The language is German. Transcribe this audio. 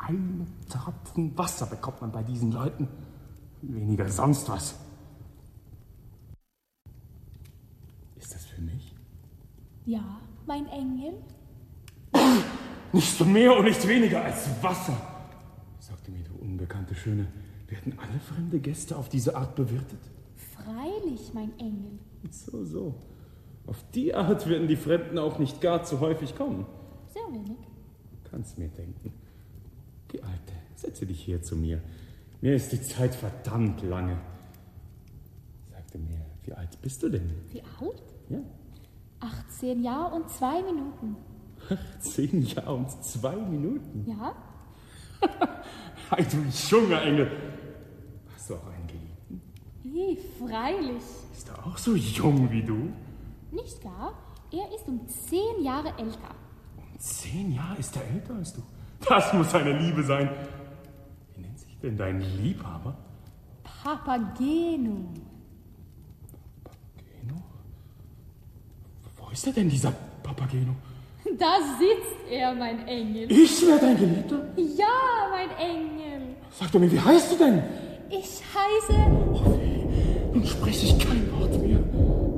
einen Tropfen Wasser bekommt man bei diesen Leuten. Weniger sonst was. Ist das für mich? Ja, mein Engel. Nicht so mehr und nicht weniger als Wasser. Sagte mir, du unbekannte Schöne, werden alle fremde Gäste auf diese Art bewirtet? Freilich, mein Engel. So. Auf die Art werden die Fremden auch nicht gar zu häufig kommen. Sehr wenig. Kannst mir denken. Die Alte, setze dich hier zu mir. Mir ist die Zeit verdammt lange. Sagte mir, wie alt bist du denn? Wie alt? Ja. 18 Jahre und 2 Minuten. 18 Jahre und 2 Minuten? Ja? Ei, du junger Engel. Hast du auch einen Geliebten? Freilich. Ist er auch so jung wie du? Nicht gar. Er ist um 10 Jahre älter. Um 10 Jahre ist er älter als du? Das muss eine Liebe sein. Wie nennt sich denn dein Liebhaber? Papageno. Papageno? Wo ist er denn, dieser Papageno? Da sitzt er, mein Engel. Ich werde dein Geliebter? Ja, mein Engel. Sag doch mir, wie heißt du denn? Ich heiße... Oh weh, nun spreche ich kein Wort mehr.